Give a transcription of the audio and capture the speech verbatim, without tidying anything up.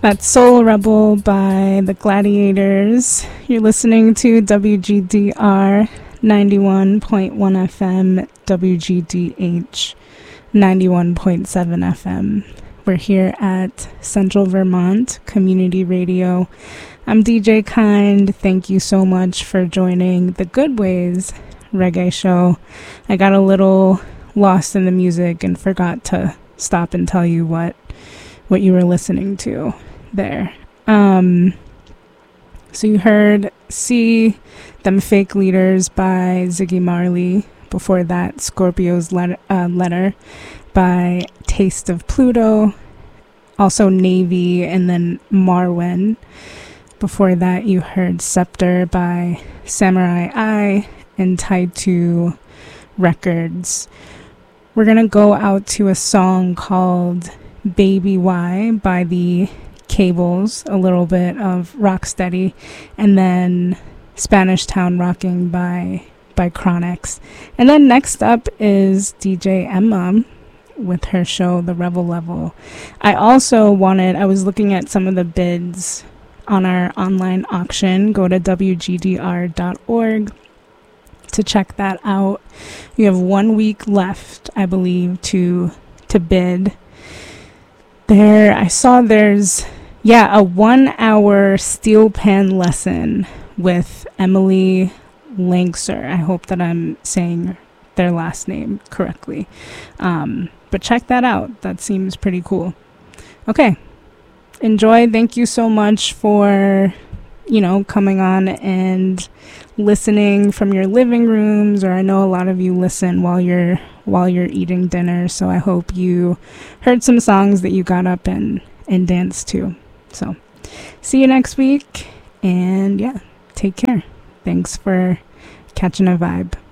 That's Soul Rebel by the Gladiators. You're listening to W G D R ninety-one point one F M, W G D H ninety-one point seven F M. We're here at Central Vermont Community Radio. I'm D J Kind. Thank you so much for joining the Good Ways Reggae Show. I got a little lost in the music and forgot to stop and tell you what what you were listening to there. Um, so you heard See Them Fake Leaders by Ziggy Marley. Before that, Scorpio's Letter, uh, letter by Taste of Pluto. Also Navy, and then Marwen. Before that, you heard Scepter by Samurai Eye and Tied to Records. We're going to go out to a song called Baby Y by the Cables, a little bit of Rocksteady, and then Spanish Town Rocking by by Chronix. And then next up is D J Emma with her show The Rebel Level. I also wanted, I was looking at some of the bids on our online auction. Go to W G D R dot org to check that out. You have one week left, I believe, to to bid. There, I saw there's, yeah, a one-hour steel pan lesson with Emily Lankser. I hope that I'm saying their last name correctly. Um, but check that out. That seems pretty cool. Okay. Enjoy. Thank you so much for, you know, coming on and listening from your living rooms, or I know a lot of you listen while you're while you're eating dinner, so I hope you heard some songs that you got up and and danced to. So see you next week, and yeah, take care. Thanks for catching a vibe.